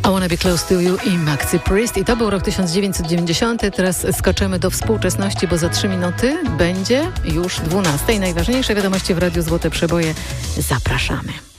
I Wanna Be Close to You i Maxi Priest. I to był rok 1990. Teraz skaczemy do współczesności, bo za 3 minuty będzie już 12. Najważniejsze wiadomości w Radiu Złote Przeboje. Zapraszamy.